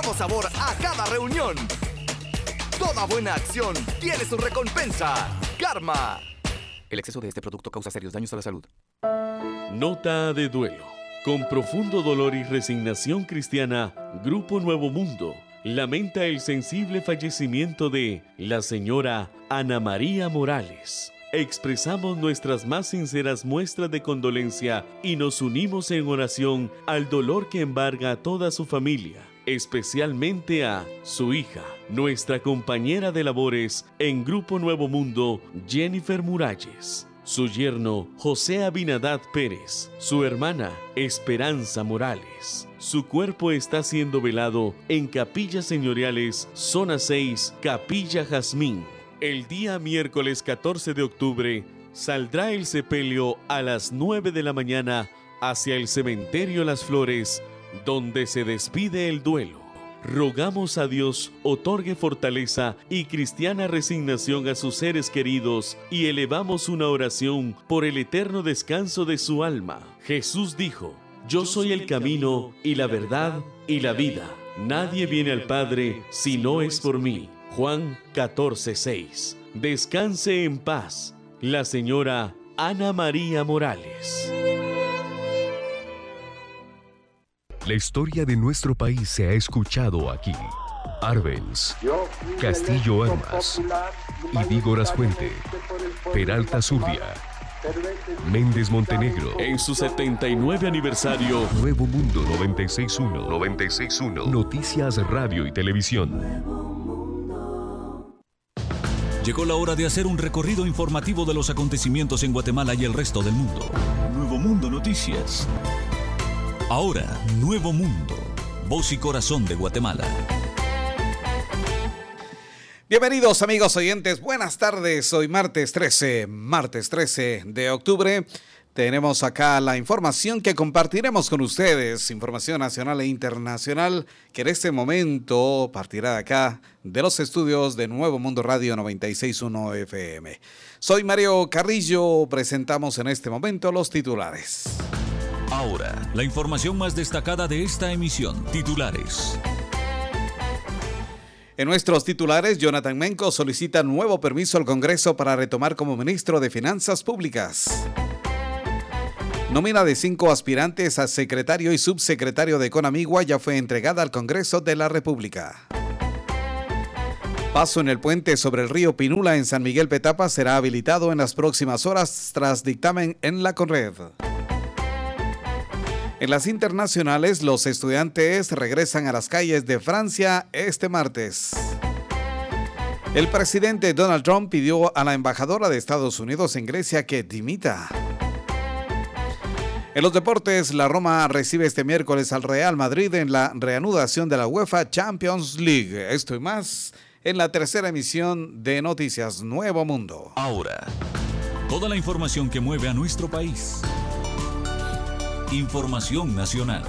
nuevo sabor a cada reunión. Toda buena acción tiene su recompensa. Karma. El exceso de este producto causa serios daños a la salud. Nota de duelo. Con profundo dolor y resignación cristiana, Grupo Nuevo Mundo lamenta el sensible fallecimiento de la señora Ana María Morales. Expresamos nuestras más sinceras muestras de condolencia y nos unimos en oración al dolor que embarga a toda su familia, especialmente a su hija, nuestra compañera de labores en Grupo Nuevo Mundo, Jennifer Muralles, su yerno José Abinadad Pérez, su hermana Esperanza Morales. Su cuerpo está siendo velado en Capillas Señoriales, Zona 6, Capilla Jazmín. El día miércoles 14 de octubre saldrá el sepelio a las 9 de la mañana hacia el cementerio Las Flores, donde se despide el duelo. Rogamos a Dios otorgue fortaleza y cristiana resignación a sus seres queridos y elevamos una oración por el eterno descanso de su alma. Jesús dijo: Yo soy el camino y la verdad y la vida. Nadie viene al Padre si no es por mí. Juan 14:6. Descanse en paz, la señora Ana María Morales. La historia de nuestro país se ha escuchado aquí. Arbenz, Castillo Armas, Idígoras Fuente, Peralta Zurdia, Méndez Montenegro. En su 79 aniversario, Nuevo Mundo 96.1. Noticias, radio y televisión. Llegó la hora de hacer un recorrido informativo de los acontecimientos en Guatemala y el resto del mundo. Nuevo Mundo Noticias. Ahora, Nuevo Mundo, voz y corazón de Guatemala. Bienvenidos amigos oyentes, buenas tardes. Hoy martes 13 de octubre. Tenemos acá la información que compartiremos con ustedes, información nacional e internacional, que en este momento partirá de acá, de los estudios de Nuevo Mundo Radio 96.1 FM. Soy Mario Carrillo, presentamos en este momento los titulares. Ahora, la información más destacada de esta emisión, titulares. En nuestros titulares, Jonathan Menco solicita nuevo permiso al Congreso para retomar como ministro de Finanzas Públicas. Nómina de 5 aspirantes a secretario y subsecretario de Conamigua ya fue entregada al Congreso de la República. Paso en el puente sobre el río Pinula en San Miguel Petapa será habilitado en las próximas horas tras dictamen en la Conred. En las internacionales, los estudiantes regresan a las calles de Francia este martes. El presidente Donald Trump pidió a la embajadora de Estados Unidos en Grecia que dimita. En los deportes, la Roma recibe este miércoles al Real Madrid en la reanudación de la UEFA Champions League. Esto y más en la tercera emisión de Noticias Nuevo Mundo. Ahora, toda la información que mueve a nuestro país. Información nacional.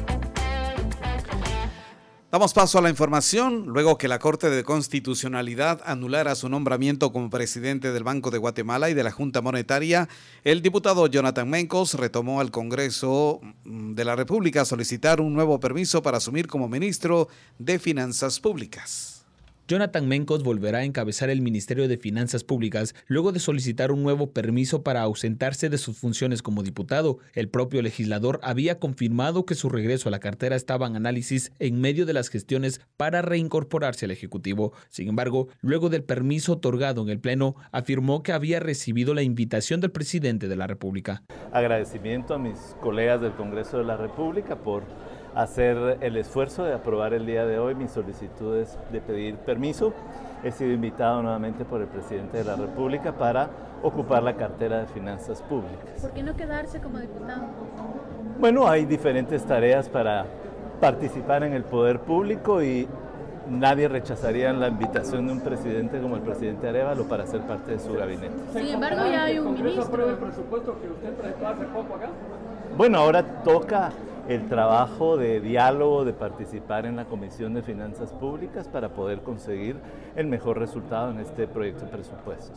Damos paso a la información. Luego que la Corte de Constitucionalidad anulara su nombramiento como presidente del Banco de Guatemala y de la Junta Monetaria, el diputado Jonathan Mencos retomó al Congreso de la República a solicitar un nuevo permiso para asumir como ministro de Finanzas Públicas. Jonathan Mencos volverá a encabezar el Ministerio de Finanzas Públicas luego de solicitar un nuevo permiso para ausentarse de sus funciones como diputado. El propio legislador había confirmado que su regreso a la cartera estaba en análisis en medio de las gestiones para reincorporarse al Ejecutivo. Sin embargo, luego del permiso otorgado en el Pleno, afirmó que había recibido la invitación del presidente de la República. Agradecimiento a mis colegas del Congreso de la República por hacer el esfuerzo de aprobar el día de hoy mis solicitudes de pedir permiso. He sido invitado nuevamente por el presidente de la República para ocupar la cartera de Finanzas Públicas. ¿Por qué no quedarse como diputado? Bueno, hay diferentes tareas para participar en el poder público y nadie rechazaría la invitación de un presidente como el presidente Arévalo para ser parte de su gabinete. Sin embargo, ya hay un ministro. ¿El presupuesto que usted presentó hace poco acá? Bueno, ahora toca el trabajo de diálogo, de participar en la Comisión de Finanzas Públicas para poder conseguir el mejor resultado en este proyecto de presupuesto.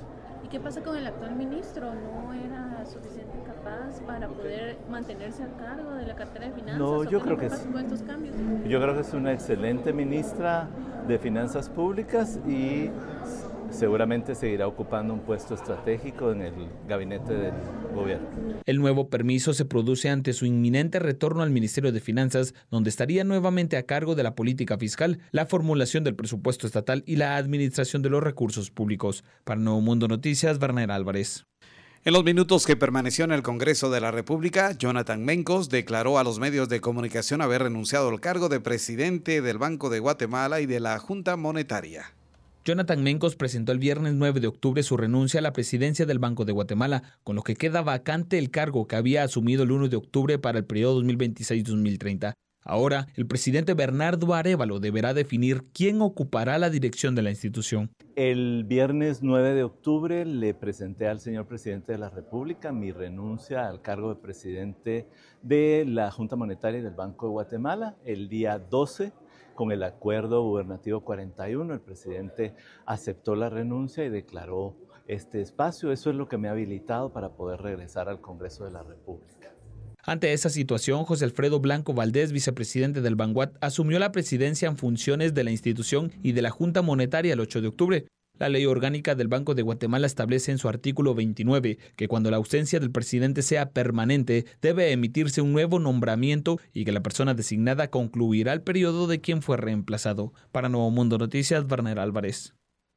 ¿Y qué pasa con el actual ministro? ¿No era suficiente capaz para poder mantenerse al cargo de la cartera de finanzas? No, yo creo que sí. Con estos cambios? Yo creo que es una excelente ministra de Finanzas Públicas y seguramente seguirá ocupando un puesto estratégico en el gabinete del gobierno. El nuevo permiso se produce ante su inminente retorno al Ministerio de Finanzas, donde estaría nuevamente a cargo de la política fiscal, la formulación del presupuesto estatal y la administración de los recursos públicos. Para Nuevo Mundo Noticias, Werner Álvarez. En los minutos que permaneció en el Congreso de la República, Jonathan Mencos declaró a los medios de comunicación haber renunciado al cargo de presidente del Banco de Guatemala y de la Junta Monetaria. Jonathan Mencos presentó el viernes 9 de octubre su renuncia a la presidencia del Banco de Guatemala, con lo que queda vacante el cargo que había asumido el 1 de octubre para el periodo 2026-2030. Ahora, el presidente Bernardo Arévalo deberá definir quién ocupará la dirección de la institución. El viernes 9 de octubre le presenté al señor presidente de la República mi renuncia al cargo de presidente de la Junta Monetaria y del Banco de Guatemala. El día 12, con el acuerdo gubernativo 41, el presidente aceptó la renuncia y declaró este espacio. Eso es lo que me ha habilitado para poder regresar al Congreso de la República. Ante esa situación, José Alfredo Blanco Valdés, vicepresidente del Banguat, asumió la presidencia en funciones de la institución y de la Junta Monetaria el 8 de octubre. La ley orgánica del Banco de Guatemala establece en su artículo 29 que cuando la ausencia del presidente sea permanente, debe emitirse un nuevo nombramiento y que la persona designada concluirá el periodo de quien fue reemplazado. Para Nuevo Mundo Noticias, Werner Álvarez.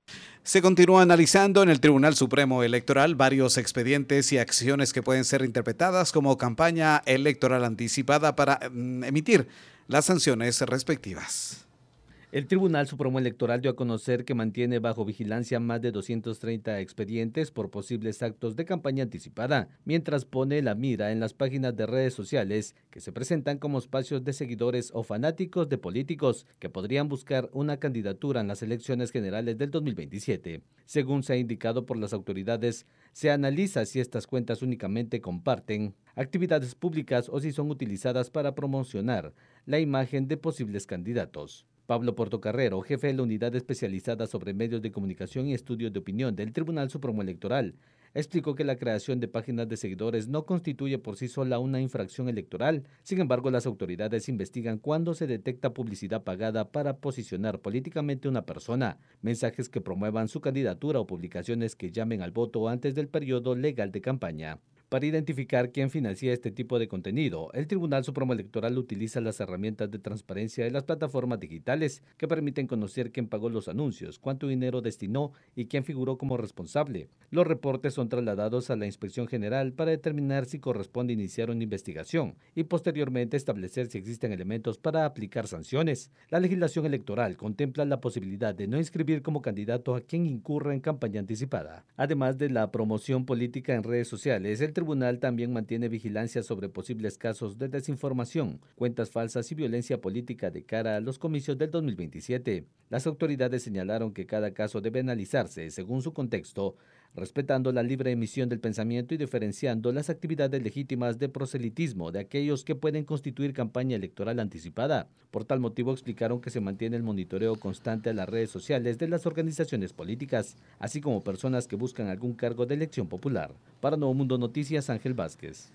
Se continúa analizando en el Tribunal Supremo Electoral varios expedientes y acciones que pueden ser interpretadas como campaña electoral anticipada para emitir las sanciones respectivas. El Tribunal Supremo Electoral dio a conocer que mantiene bajo vigilancia más de 230 expedientes por posibles actos de campaña anticipada, mientras pone la mira en las páginas de redes sociales que se presentan como espacios de seguidores o fanáticos de políticos que podrían buscar una candidatura en las elecciones generales del 2027. Según se ha indicado por las autoridades, se analiza si estas cuentas únicamente comparten actividades públicas o si son utilizadas para promocionar la imagen de posibles candidatos. Pablo Portocarrero, jefe de la Unidad Especializada sobre Medios de Comunicación y Estudios de Opinión del Tribunal Supremo Electoral, explicó que la creación de páginas de seguidores no constituye por sí sola una infracción electoral. Sin embargo, las autoridades investigan cuándo se detecta publicidad pagada para posicionar políticamente a una persona, mensajes que promuevan su candidatura o publicaciones que llamen al voto antes del periodo legal de campaña. Para identificar quién financia este tipo de contenido, el Tribunal Supremo Electoral utiliza las herramientas de transparencia de las plataformas digitales que permiten conocer quién pagó los anuncios, cuánto dinero destinó y quién figuró como responsable. Los reportes son trasladados a la Inspección General para determinar si corresponde iniciar una investigación y posteriormente establecer si existen elementos para aplicar sanciones. La legislación electoral contempla la posibilidad de no inscribir como candidato a quien incurra en campaña anticipada. Además de la promoción política en redes sociales, el tribunal también mantiene vigilancia sobre posibles casos de desinformación, cuentas falsas y violencia política de cara a los comicios del 2027. Las autoridades señalaron que cada caso debe analizarse según su contexto, respetando la libre emisión del pensamiento y diferenciando las actividades legítimas de proselitismo de aquellos que pueden constituir campaña electoral anticipada. Por tal motivo explicaron que se mantiene el monitoreo constante a las redes sociales de las organizaciones políticas, así como personas que buscan algún cargo de elección popular. Para Nuevo Mundo Noticias, Ángel Vázquez.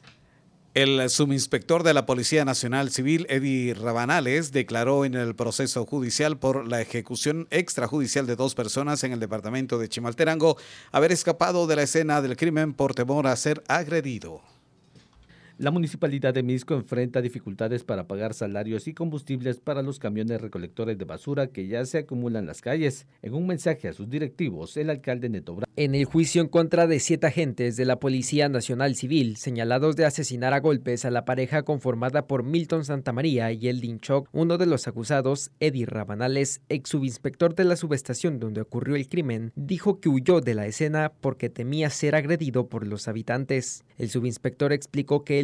El subinspector de la Policía Nacional Civil, Eddie Rabanales, declaró en el proceso judicial por la ejecución extrajudicial de 2 personas en el departamento de Chimaltenango haber escapado de la escena del crimen por temor a ser agredido. La municipalidad de Mixco enfrenta dificultades para pagar salarios y combustibles para los camiones recolectores de basura que ya se acumulan en las calles. En un mensaje a sus directivos, el alcalde Neto Bravo. En el juicio en contra de 7 agentes de la Policía Nacional Civil, señalados de asesinar a golpes a la pareja conformada por Milton Santamaría y Eldin Choc, uno de los acusados, Eddie Rabanales, ex subinspector de la subestación donde ocurrió el crimen, dijo que huyó de la escena porque temía ser agredido por los habitantes. El subinspector explicó que él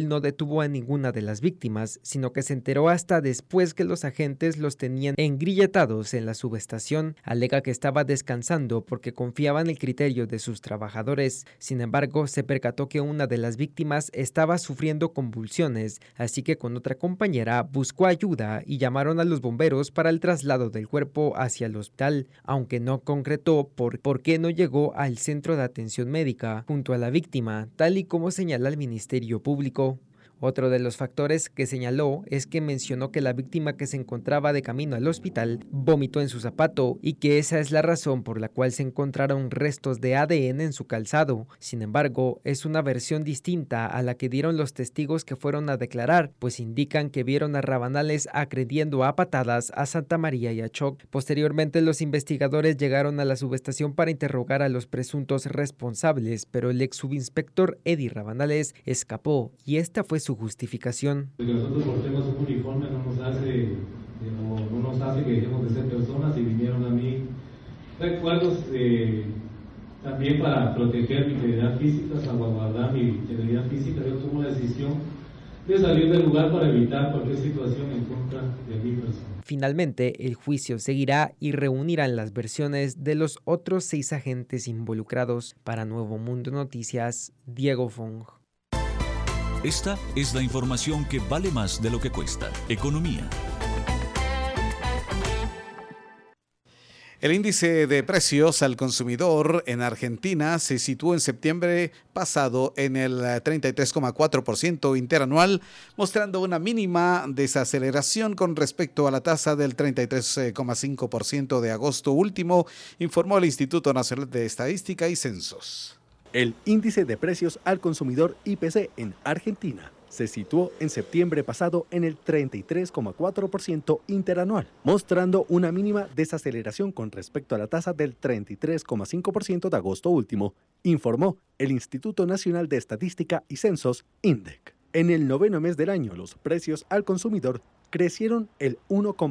civil no detuvo a ninguna de las víctimas, sino que se enteró hasta después que los agentes los tenían engrilletados en la subestación. Alega que estaba descansando porque confiaba en el criterio de sus trabajadores. Sin embargo, se percató que una de las víctimas estaba sufriendo convulsiones, así que con otra compañera buscó ayuda y llamaron a los bomberos para el traslado del cuerpo hacia el hospital, aunque no concretó por qué no llegó al centro de atención médica junto a la víctima, tal y como señala el Ministerio Público. Otro de los factores que señaló es que mencionó que la víctima que se encontraba de camino al hospital vomitó en su zapato y que esa es la razón por la cual se encontraron restos de ADN en su calzado. Sin embargo, es una versión distinta a la que dieron los testigos que fueron a declarar, pues indican que vieron a Rabanales agrediendo a patadas a Santa María y a Choc. Posteriormente, los investigadores llegaron a la subestación para interrogar a los presuntos responsables, pero el ex subinspector Eddie Rabanales escapó y esta fue su justificación. Que nosotros portemos un uniforme no nos hace que dejemos de ser personas, y vinieron a mí recuerdos también para proteger mi integridad física, salvaguardar mi integridad física. Yo tomo la decisión de salir del lugar para evitar cualquier situación en contra de mi persona. Finalmente, el juicio seguirá y reunirán las versiones de los otros 6 agentes involucrados. Para Nuevo Mundo Noticias, Diego Fong. Esta es la información que vale más de lo que cuesta. Economía. El índice de precios al consumidor en Argentina se situó en septiembre pasado en el 33,4% interanual, mostrando una mínima desaceleración con respecto a la tasa del 33,5% de agosto último, informó el Instituto Nacional de Estadística y Censos. El índice de precios al consumidor IPC en Argentina se situó en septiembre pasado en el 33,4% interanual, mostrando una mínima desaceleración con respecto a la tasa del 33,5% de agosto último, informó el Instituto Nacional de Estadística y Censos, INDEC. En el noveno mes del año, los precios al consumidor crecieron el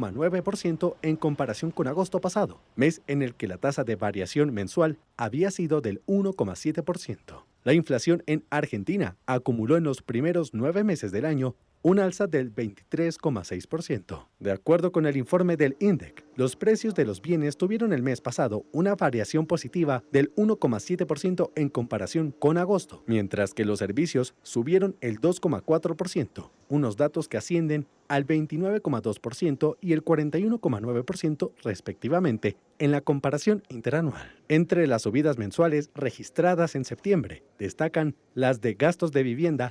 1,9% en comparación con agosto pasado, mes en el que la tasa de variación mensual había sido del 1,7%. La inflación en Argentina acumuló en los primeros 9 meses del año un alza del 23,6%. De acuerdo con el informe del INDEC, los precios de los bienes tuvieron el mes pasado una variación positiva del 1,7% en comparación con agosto, mientras que los servicios subieron el 2,4%, unos datos que ascienden al 29,2% y el 41,9% respectivamente en la comparación interanual. Entre las subidas mensuales registradas en septiembre, destacan las de gastos de vivienda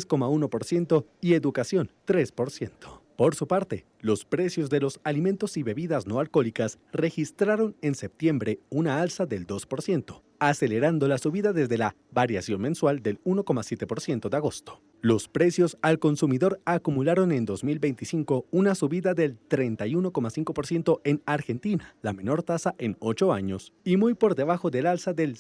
3,1% y educación 3%. Por su parte, los precios de los alimentos y bebidas no alcohólicas registraron en septiembre una alza del 2%, acelerando la subida desde la variación mensual del 1,7% de agosto. Los precios al consumidor acumularon en 2025 una subida del 31,5% en Argentina, la menor tasa en 8 años, y muy por debajo del alza del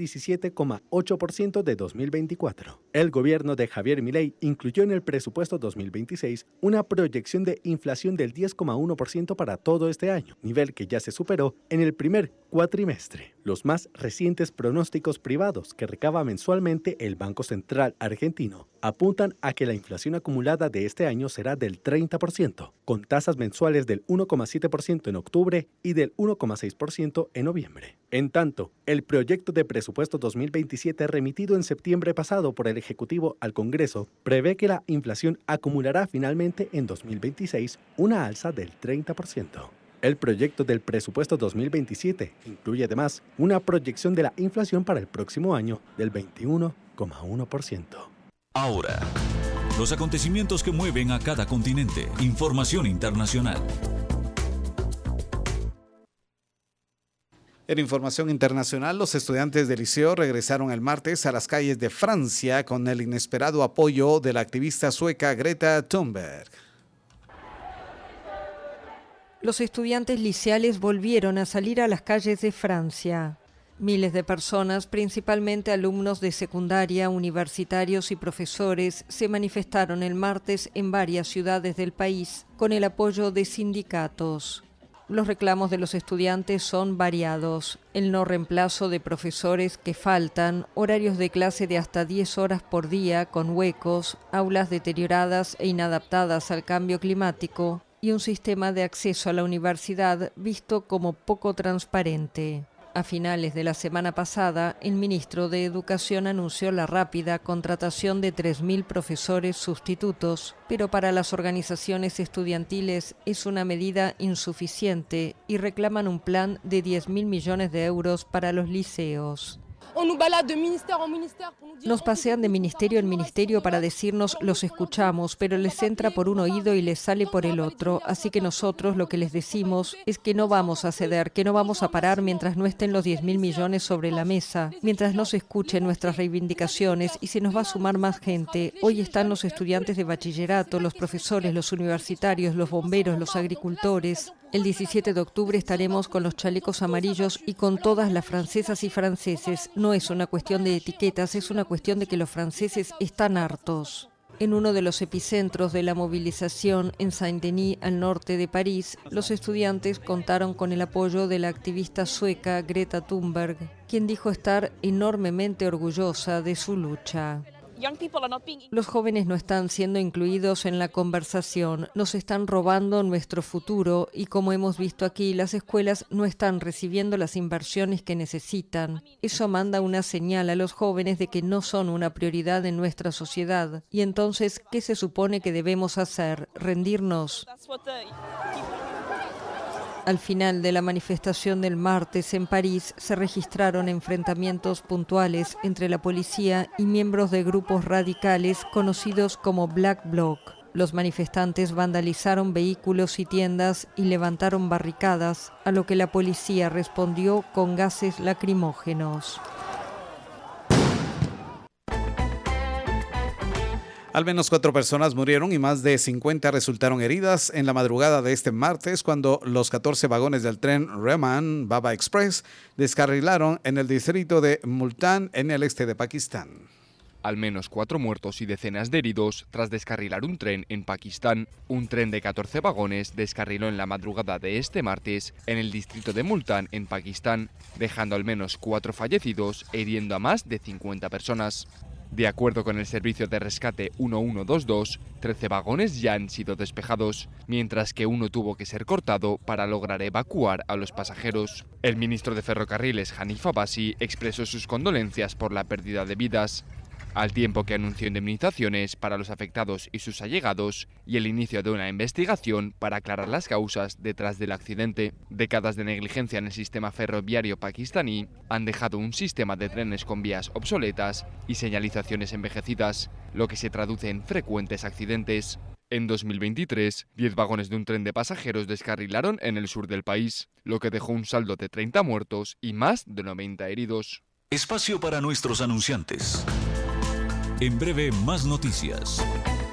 117,8% de 2024. El gobierno de Javier Milei incluyó en el presupuesto 2026 una proyección de inflación del 10,1% para todo este año, nivel que ya se superó en el primer cuatrimestre. Los más recientes pronósticos privados que recaba mensualmente el Banco Central argentino apuntan a que la inflación acumulada de este año será del 30%, con tasas mensuales del 1,7% en octubre y del 1,6% en noviembre. En tanto, el proyecto de presupuesto 2027 remitido en septiembre pasado por el Ejecutivo al Congreso prevé que la inflación acumulará finalmente en 2026 una alza del 30%. El proyecto del presupuesto 2027 incluye además una proyección de la inflación para el próximo año del 21,1%. Ahora, los acontecimientos que mueven a cada continente. Información internacional. En información internacional, los estudiantes del liceo regresaron el martes a las calles de Francia con el inesperado apoyo de la activista sueca Greta Thunberg. Los estudiantes liceales volvieron a salir a las calles de Francia. Miles de personas, principalmente alumnos de secundaria, universitarios y profesores, se manifestaron el martes en varias ciudades del país con el apoyo de sindicatos. Los reclamos de los estudiantes son variados. El no reemplazo de profesores que faltan, horarios de clase de hasta 10 horas por día con huecos, aulas deterioradas e inadaptadas al cambio climático y un sistema de acceso a la universidad visto como poco transparente. A finales de la semana pasada, el ministro de Educación anunció la rápida contratación de 3.000 profesores sustitutos, pero para las organizaciones estudiantiles es una medida insuficiente y reclaman un plan de 10.000 millones de euros para los liceos. Nos pasean de ministerio en ministerio para decirnos los escuchamos, pero les entra por un oído y les sale por el otro. Así que nosotros lo que les decimos es que no vamos a ceder, que no vamos a parar mientras no estén los 10.000 millones sobre la mesa, mientras no se escuchen nuestras reivindicaciones y se nos va a sumar más gente. Hoy están los estudiantes de bachillerato, los profesores, los universitarios, los bomberos, los agricultores. El 17 de octubre estaremos con los chalecos amarillos y con todas las francesas y franceses. No es una cuestión de etiquetas, es una cuestión de que los franceses están hartos. En uno de los epicentros de la movilización, en Saint-Denis, al norte de París, los estudiantes contaron con el apoyo de la activista sueca Greta Thunberg, quien dijo estar enormemente orgullosa de su lucha. Los jóvenes no están siendo incluidos en la conversación, nos están robando nuestro futuro y, como hemos visto aquí, las escuelas no están recibiendo las inversiones que necesitan. Eso manda una señal a los jóvenes de que no son una prioridad en nuestra sociedad. Y entonces, ¿qué se supone que debemos hacer? ¿Rendirnos? Al final de la manifestación del martes en París se registraron enfrentamientos puntuales entre la policía y miembros de grupos radicales conocidos como Black Bloc. Los manifestantes vandalizaron vehículos y tiendas y levantaron barricadas, a lo que la policía respondió con gases lacrimógenos. Al menos 4 personas murieron y más de 50 resultaron heridas en la madrugada de este martes cuando los 14 vagones del tren Rehman Baba Express descarrilaron en el distrito de Multan, en el este de Pakistán. Al menos 4 muertos y decenas de heridos tras descarrilar un tren en Pakistán. Un tren de 14 vagones descarriló en la madrugada de este martes en el distrito de Multan, en Pakistán, dejando al menos 4 fallecidos e hiriendo a más de 50 personas. De acuerdo con el servicio de rescate 1122, 13 vagones ya han sido despejados, mientras que uno tuvo que ser cortado para lograr evacuar a los pasajeros. El ministro de Ferrocarriles, Hanif Abbasi, expresó sus condolencias por la pérdida de vidas, al tiempo que anunció indemnizaciones para los afectados y sus allegados y el inicio de una investigación para aclarar las causas detrás del accidente. Décadas de negligencia en el sistema ferroviario pakistaní han dejado un sistema de trenes con vías obsoletas y señalizaciones envejecidas, lo que se traduce en frecuentes accidentes. En 2023, 10 vagones de un tren de pasajeros descarrilaron en el sur del país, lo que dejó un saldo de 30 muertos y más de 90 heridos. Espacio para nuestros anunciantes. En breve, más noticias.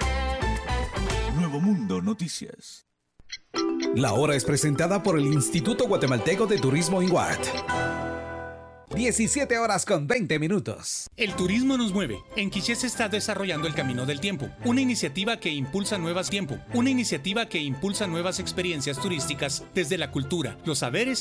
Nuevo Mundo Noticias. La hora es presentada por el Instituto Guatemalteco de Turismo INGUAT. 17:20. El turismo nos mueve. En Quiché se está desarrollando el Camino del Tiempo, una iniciativa que impulsa nuevas experiencias turísticas desde la cultura, los saberes